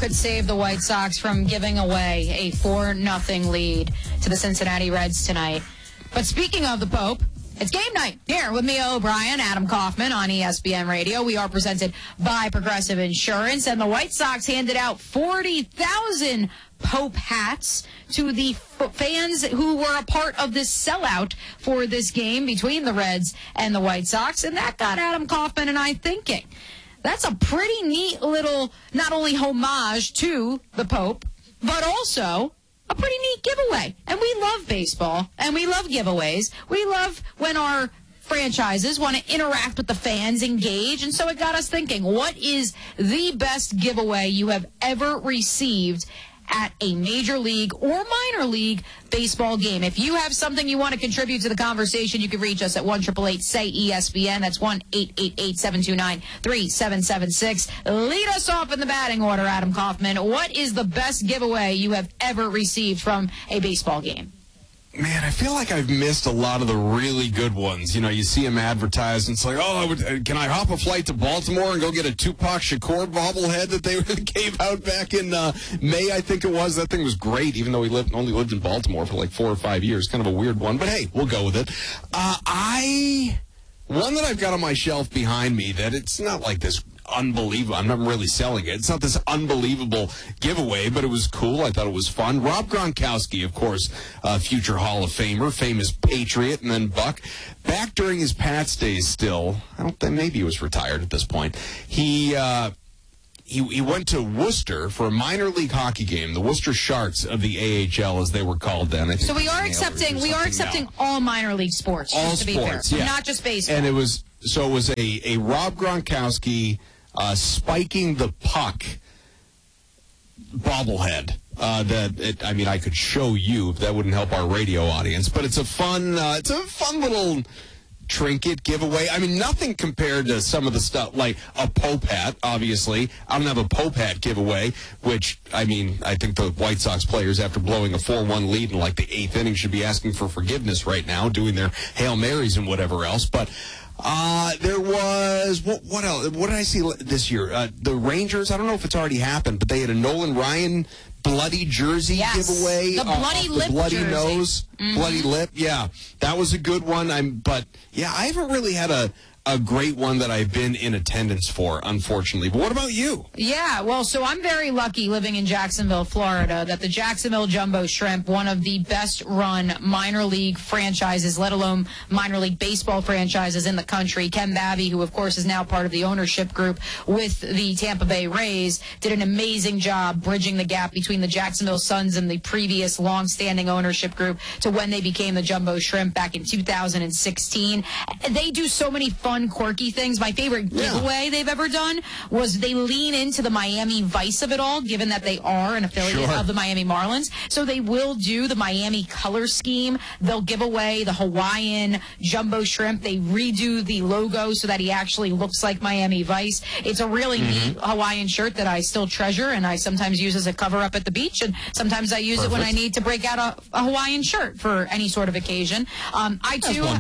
could save the White Sox from giving away a 4-0 lead to the Cincinnati Reds tonight. But speaking of the Pope, it's game night here with Mia O'Brien, Adam Kaufman on ESPN Radio. We are presented by Progressive Insurance, and the White Sox handed out 40,000 Pope hats to the fans who were a part of this sellout for this game between the Reds and the White Sox, and that got Adam Kaufman and I thinking. That's a pretty neat little, not only homage to the Pope, but also a pretty neat giveaway. And we love baseball, and we love giveaways. We love when our franchises want to interact with the fans, engage. And so it got us thinking, what is the best giveaway you have ever received at a major league or minor league baseball game? If you have something you want to contribute to the conversation, you can reach us at 1-888-SAY-ESPN. That's 1-888-729-3776. Lead us off in the batting order, Adam Kaufman. What is the best giveaway you have ever received from a baseball game? Man, I feel like I've missed a lot of the really good ones. You know, you see them advertised, and it's like, can I hop a flight to Baltimore and go get a Tupac Shakur bobblehead that they gave out back in May, I think it was. That thing was great, even though he only lived in Baltimore for like 4 or 5 years. Kind of a weird one, but hey, we'll go with it. One that I've got on my shelf behind me that it's not like this unbelievable. I'm not really selling it. It's not this unbelievable giveaway, but it was cool. I thought it was fun. Rob Gronkowski, of course, future Hall of Famer, famous Patriot, and then Buck. Back during his Pats days still, I don't think, maybe he was retired at this point. He went to Worcester for a minor league hockey game, the Worcester Sharks of the AHL, as they were called then. I think so we are accepting all minor league sports, all just to be sports, fair. Yeah. Not just baseball. And it was a Rob Gronkowski spiking the puck bobblehead. I could show you, if that wouldn't help our radio audience, but it's a fun little trinket giveaway. I mean, nothing compared to some of the stuff like a Pope hat, obviously. I don't have a Pope hat giveaway, which, I think the White Sox players, after blowing a 4-1 lead in like the 8th inning, should be asking for forgiveness right now, doing their Hail Marys and whatever else. But there was, what else? What did I see this year? The Rangers, I don't know if it's already happened, but they had a Nolan Ryan bloody jersey giveaway. The bloody lip bloody jersey. Nose, bloody lip. Yeah, that was a good one. I haven't really had a great one that I've been in attendance for, unfortunately. But what about you? Yeah, well, so I'm very lucky living in Jacksonville, Florida, that the Jacksonville Jumbo Shrimp, one of the best-run minor league franchises, let alone minor league baseball franchises in the country. Ken Babby, who, of course, is now part of the ownership group with the Tampa Bay Rays, did an amazing job bridging the gap between the Jacksonville Suns and the previous long-standing ownership group to when they became the Jumbo Shrimp back in 2016. They do so many fun, quirky things. My favorite giveaway they've ever done was they lean into the Miami Vice of it all, given that they are an affiliate of the Miami Marlins. So they will do the Miami color scheme. They'll give away the Hawaiian Jumbo Shrimp. They redo the logo so that he actually looks like Miami Vice. It's a really neat Hawaiian shirt that I still treasure, and I sometimes use as a cover-up at the beach, and sometimes I use it when I need to break out a Hawaiian shirt for any sort of occasion. I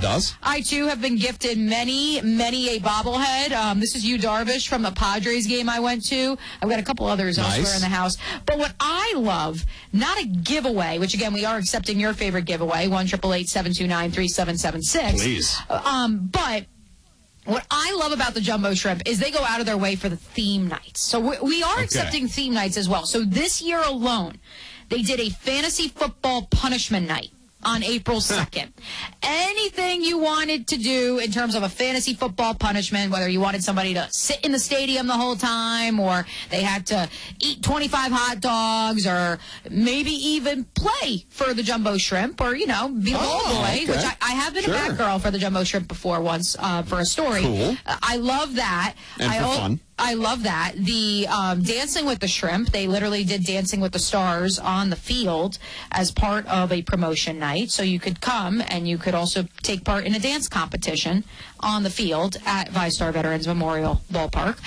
too have been gifted many a bobblehead. This is Yu Darvish from the Padres game I went to. I've got a couple others elsewhere in the house. But what I love, not a giveaway, which again, we are accepting your favorite giveaway, 1-888-729-3776. Please. But what I love about the Jumbo Shrimp is they go out of their way for the theme nights. So we are accepting theme nights as well. So this year alone, they did a fantasy football punishment night on April 2nd. Anything you wanted to do in terms of a fantasy football punishment, whether you wanted somebody to sit in the stadium the whole time, or they had to eat 25 hot dogs, or maybe even play for the Jumbo Shrimp, or, be the ball boy, which I have been a Batgirl for the Jumbo Shrimp before once for a story. Cool. I love that. And for fun. I love that. The Dancing with the Shrimp, they literally did Dancing with the Stars on the field as part of a promotion night. So you could come and you could also take part in a dance competition on the field at VyStar Veterans Memorial Ballpark.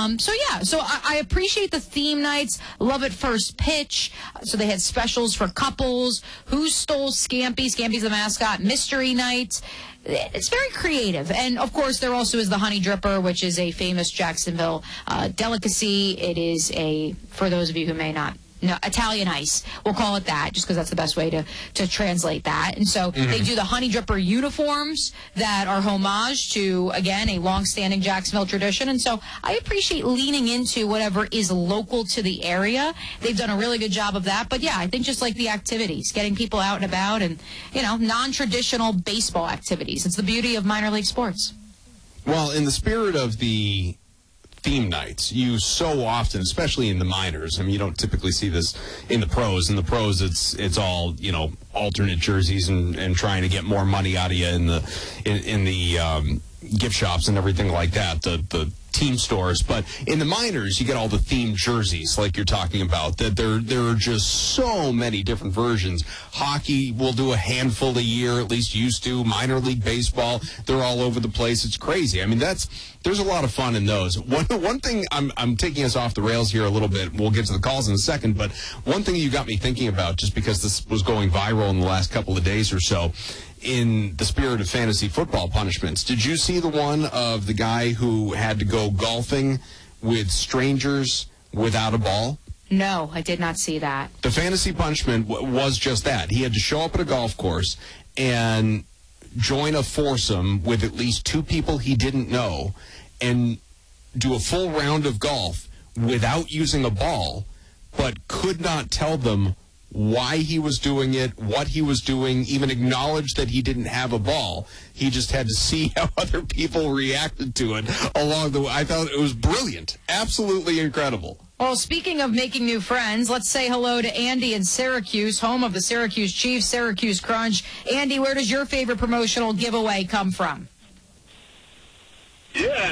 So I appreciate the theme nights. Love it first pitch. So they had specials for couples. Who Stole Scampy? Scampy's the mascot. Mystery night. it's very creative. And, of course, there also is the Honey Dripper, which is a famous Jacksonville delicacy. It is for those of you who may not know, Italian ice. We'll call it that just because that's the best way to translate that. And so they do the Honey Dripper uniforms that are homage to, again, a long-standing Jacksonville tradition. And so I appreciate leaning into whatever is local to the area. They've done a really good job of that. But, yeah, I think just like the activities, getting people out and about and, non-traditional baseball activities. It's the beauty of minor league sports. Well, in the spirit of the theme nights, you so often, especially in the minors, you don't typically see this in the pros. In the pros, it's all, alternate jerseys and trying to get more money out of you in the gift shops and everything like that, the team stores. But in the minors, you get all the themed jerseys like you're talking about, that there are just so many different versions. Hockey will do a handful a year, at least used to. Minor league baseball, they're all over the place. It's crazy. There's a lot of fun in those. One thing, I'm taking us off the rails here a little bit. We'll get to the calls in a second, but one thing you got me thinking about, just because this was going viral in the last couple of days or so, in the spirit of fantasy football punishments, did you see the one of the guy who had to go golfing with strangers without a ball? No, I did not see that. The fantasy punishment was just that. He had to show up at a golf course and join a foursome with at least two people he didn't know and do a full round of golf without using a ball, but could not tell them why he was doing it, what he was doing, even acknowledge that he didn't have a ball. He just had to see how other people reacted to it along the way. I thought it was brilliant. Absolutely incredible. Well, speaking of making new friends, let's say hello to Andy in Syracuse, home of the Syracuse Chiefs, Syracuse Crunch. Andy, where does your favorite promotional giveaway come from? Yeah,